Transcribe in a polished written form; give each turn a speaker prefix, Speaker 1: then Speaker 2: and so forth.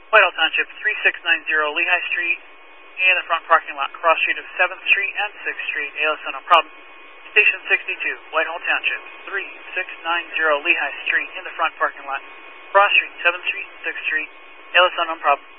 Speaker 1: Whitehall Township, 3690 Lehigh Street, in the front parking lot, cross street of 7th Street and 6th Street, ALSO no problem. Station 62, Whitehall Township, 3690 Lehigh Street, in the front parking lot, cross street, 7th Street, 6th Street, ALSO no problem.